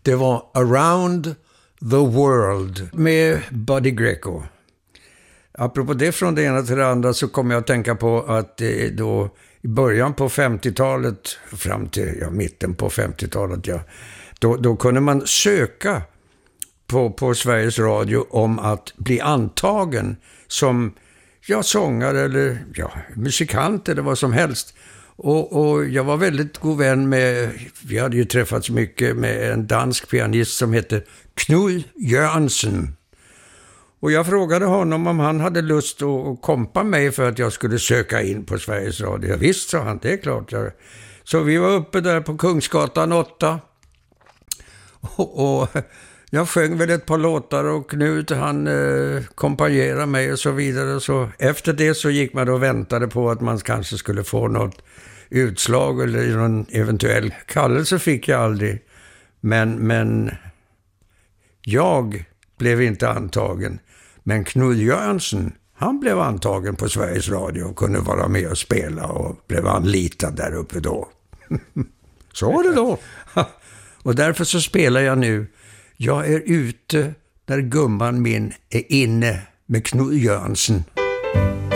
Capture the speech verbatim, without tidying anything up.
Det var Around the World med Buddy Greco. Apropå det från det ena till det andra så kommer jag att tänka på att eh, då i början på femtiotalet fram till ja, mitten på femtiotalet ja, då, då kunde man söka på, på Sveriges Radio om att bli antagen som ja, sångare eller ja, musikant eller vad som helst. Och, och jag var väldigt god vän med, vi hade ju träffats mycket med en dansk pianist som heter Knud Jørgensen. Och jag frågade honom om han hade lust att kompa mig för att jag skulle söka in på Sveriges Radio. Ja, visst, sa han, det är klart. Så vi var uppe där på Kungsgatan åtta. Och, och jag sjöng väl ett par låtar och Knut han eh, kompanjerade mig och så vidare. Så efter det så gick man och väntade på att man kanske skulle få något utslag eller någon eventuell kallelse fick jag aldrig. Men, men jag blev inte antagen. Men Knud Jørgensen, han blev antagen på Sveriges Radio och kunde vara med och spela och blev anlitad där uppe då. Så var det då. Och därför så spelar jag nu. Jag är ute där gumman min är inne med Knud Jørgensen.